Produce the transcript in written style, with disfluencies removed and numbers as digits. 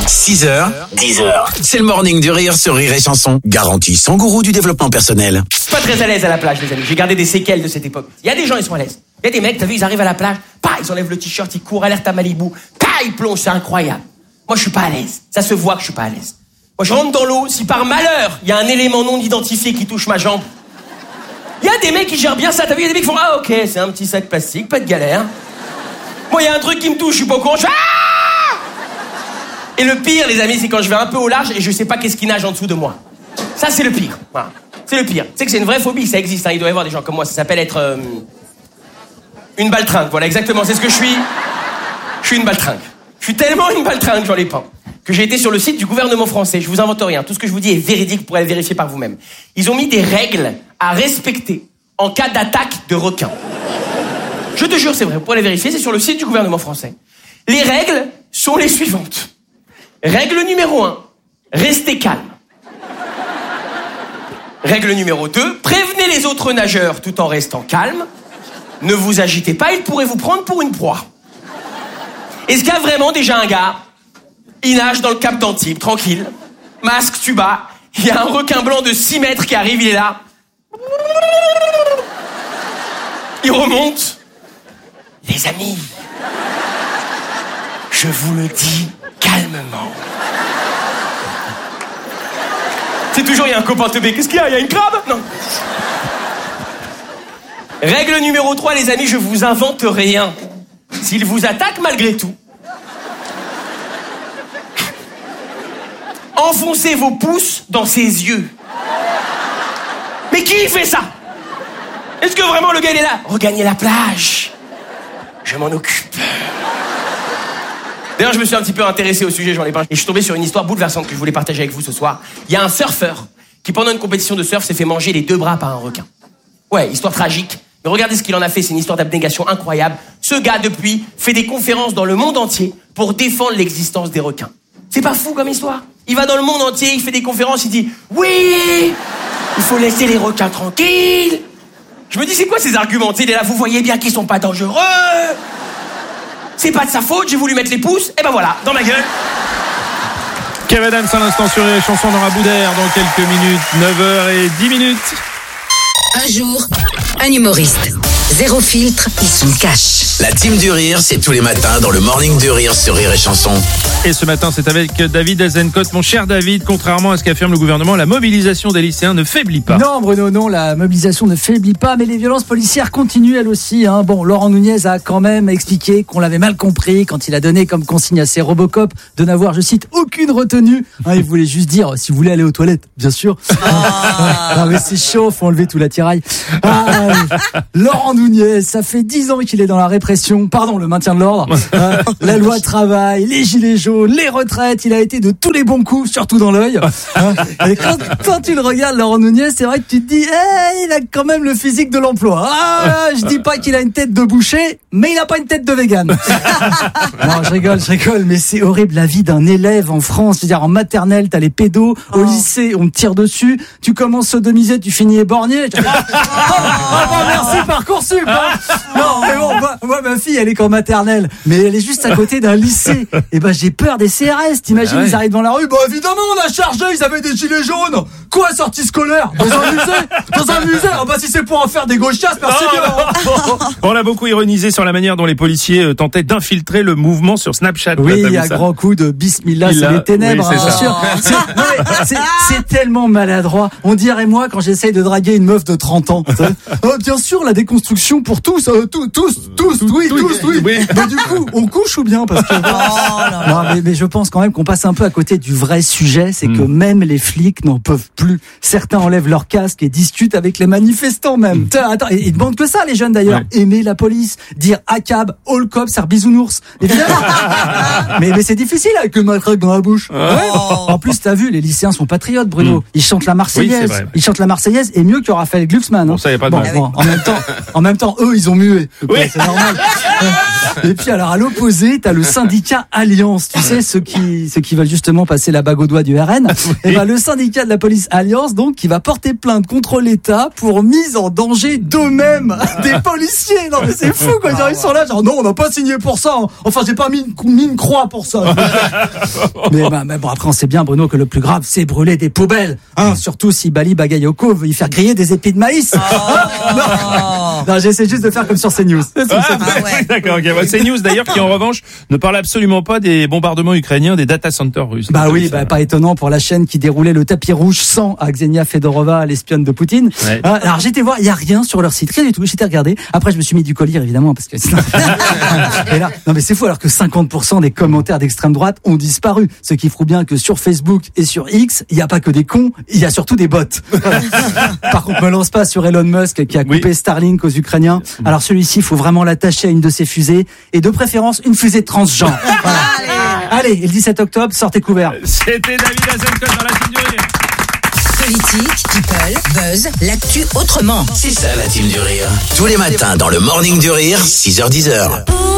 6h, 10h. C'est le morning du rire sur Rire et Chanson. Garantie sans gourou du développement personnel. Pas très à l'aise à la plage, les amis. J'ai gardé des séquelles de cette époque. Il y a des gens, ils sont à l'aise. Il y a des mecs, t'as vu, ils arrivent à la plage, ils enlèvent le t-shirt, ils courent, alerte à Malibu, ils plongent, c'est incroyable. Moi, je suis pas à l'aise. Ça se voit que je suis pas à l'aise. Moi, je rentre dans l'eau, si par malheur, il y a un élément non identifié qui touche ma jambe, il y a des mecs qui gèrent bien ça. T'as vu, il y a des mecs qui font « Ah, ok, c'est un petit sac plastique, pas de galère. » Moi, il y a un truc qui me touche, je suis pas au courant, je fais « Ah !» Et le pire, les amis, c'est quand je vais un peu au large et je sais pas qu'est-ce qui nage en dessous de moi. Ça, c'est le pire. Voilà. C'est le pire. Tu sais que c'est une vraie phobie, ça existe. Hein. Il doit y avoir des gens comme moi. Ça s'appelle être une baltringue. Voilà, exactement. C'est ce que je suis. Je suis une baltringue. Je suis tellement une baltringue, j'en ai pas, que j'ai été sur le site du gouvernement français. Je vous invente rien. Tout ce que je vous dis est véridique. Vous pourrez le vérifier par vous-même. Ils ont mis des règles à respecter en cas d'attaque de requins. Je te jure, c'est vrai. Vous pourrez les vérifier. C'est sur le site du gouvernement français. Les règles sont les suivantes. Règle numéro 1. Restez calme. Règle numéro 2. Prévenez les autres nageurs tout en restant calme. Ne vous agitez pas, ils pourraient vous prendre pour une proie. Est-ce qu'il y a vraiment déjà un gars, il nage dans le cap d'Antibes, tranquille, masque, tuba, il y a un requin blanc de 6 mètres qui arrive, il est là. Il remonte. Les amis, je vous le dis calmement. C'est toujours, il y a un copain teubé. Qu'est-ce qu'il y a? Il y a une crabe? Non. Règle numéro 3, les amis, je vous invente rien. S'il vous attaque malgré tout, enfoncez vos pouces dans ses yeux. Mais qui fait ça? Est-ce que vraiment le gars il est là? Regagnez la plage. Je m'en occupe. D'ailleurs, je me suis un petit peu intéressé au sujet, j'en ai parlé. Et je suis tombé sur une histoire bouleversante que je voulais partager avec vous ce soir. Il y a un surfeur qui, pendant une compétition de surf, s'est fait manger les 2 bras par un requin. Ouais, histoire tragique. Mais regardez ce qu'il en a fait, c'est une histoire d'abnégation incroyable. Ce gars, depuis, fait des conférences dans le monde entier pour défendre l'existence des requins. C'est pas fou comme histoire? Il va dans le monde entier, il fait des conférences, il dit « Oui, il faut laisser les requins tranquilles. » Je me dis, c'est quoi ces arguments? Il est là, vous voyez bien qu'ils sont pas dangereux. C'est pas de sa faute, j'ai voulu mettre les pouces, et ben voilà, dans ma gueule. Kev Adams à l'instant sur les chansons dans Raboudère dans quelques minutes, 9h10. Un jour, un humoriste. Zéro filtre, il se cache. La team du rire, c'est tous les matins dans le morning du rire sur Rire et Chanson. Et ce matin, c'est avec David Azencott. Mon cher David, contrairement à ce qu'affirme le gouvernement, la mobilisation des lycéens ne faiblit pas. Non, Bruno, non, la mobilisation ne faiblit pas, mais les violences policières continuent elles aussi. Hein. Bon, Laurent Nunez a quand même expliqué qu'on l'avait mal compris quand il a donné comme consigne à ses Robocop de n'avoir, je cite, aucune retenue. Hein, il voulait juste dire, si vous voulez aller aux toilettes, bien sûr. Ah, mais c'est chaud, faut enlever tout l'attirail. Laurent Nunez, ça fait 10 ans qu'il est dans la répression, le maintien de l'ordre, la loi travail, les gilets jaunes, les retraites, il a été de tous les bons coups, surtout dans l'œil. Et quand tu le regardes, Laurent Nunez, c'est vrai que tu te dis, il a quand même le physique de l'emploi. Je dis pas qu'il a une tête de boucher, mais il a pas une tête de vegan. Non, je rigole, mais c'est horrible la vie d'un élève en France. C'est-à-dire en maternelle, t'as les pédos, au lycée, on te tire dessus, tu commences sodomiser, tu finis éborgné. Merci Parcoursup. Non, mais bon, moi, ma fille, elle est qu'en maternelle, mais elle est juste à côté d'un lycée. Et ben, j'ai peur des CRS. T'imagines, ils arrivent dans la rue. Bah, évidemment, on a chargé. Ils avaient des gilets jaunes. Quoi, sortie scolaire? Dans un musée? Si c'est pour en faire des gauchias, merci bien. On a beaucoup ironisé sur la manière dont les policiers tentaient d'infiltrer le mouvement sur Snapchat. Oui, il y a grand coup de bismillah, c'est les ténèbres, oui, bien sûr. C'est tellement maladroit. On dirait moi quand j'essaye de draguer une meuf de 30 ans. Bien sûr, la déconstruction pour tous, tous, oui. Mais du coup, on couche ou bien? Parce que non, mais je pense quand même qu'on passe un peu à côté du vrai sujet, c'est que même les flics n'en peuvent plus. Certains enlèvent leur casque et discutent avec les manifestants même. Attends, ils demandent que ça, les jeunes d'ailleurs. Ouais. Aimer la police, dire ACAB, all cops, c'est bisounours. Évidemment. mais c'est difficile avec le matraque dans la bouche. En plus, t'as vu, les lycéens sont patriotes, Bruno. Ils chantent la Marseillaise. Oui, ils chantent la Marseillaise et mieux que Raphaël Glucksmann. Bon, ça y a pas de mal. En même temps, eux, ils ont mué. Oui. C'est normal. Et puis alors à l'opposé, t'as le syndicat Alliance, tu sais, ceux qui veulent justement passer la bague au doigt du RN. Et ben le syndicat de la police Alliance, donc, qui va porter plainte contre l'État pour mise en danger d'eux-mêmes des policiers. Non mais c'est fou quoi, ils sont là, genre non, on n'a pas signé pour ça. Enfin, j'ai pas mis une croix pour ça. mais bon, après, on sait bien, Bruno, que le plus grave, c'est brûler des poubelles. Surtout si Bali Bagayoko veut y faire griller des épis de maïs. Non, j'essaie juste de faire comme sur CNews. D'accord, ok. CNews, d'ailleurs, qui en revanche ne parle absolument pas des bombardements ukrainiens des data centers russes. Pas étonnant pour la chaîne qui déroulait le tapis rouge sans à Ksenia Fedorova, l'espionne de Poutine. Ouais. Alors j'étais voir, il y a rien sur leur site, rien du tout. J'étais regardé. Après je me suis mis du collier évidemment parce que et là, non mais c'est fou alors que 50% des commentaires d'extrême droite ont disparu, ce qui prouve bien que sur Facebook et sur X, il y a pas que des cons, il y a surtout des bots. Par contre, me lance pas sur Elon Musk qui a coupé Starlink aux Ukrainiens. Alors celui-ci, il faut vraiment l'attacher à une de ses fusées et de préférence une fusée transgenre. Voilà. Allez, le 17 octobre, sortez couverts. C'était David Azencott dans la Team du Rire. Politique, people, buzz, l'actu autrement. C'est ça la Team du Rire. Tous les matins dans le Morning du Rire, 6h-10h.